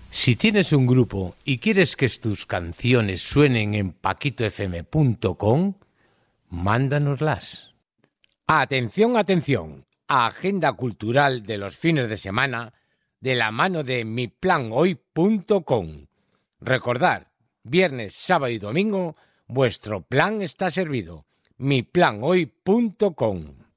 Si tienes un grupo y quieres que tus canciones suenen en paquitofm.com, mándanoslas. Atención, atención. Agenda cultural de los fines de semana de la mano de miplanhoy.com. Recordad, viernes, sábado y domingo, vuestro plan está servido. miplanhoy.com.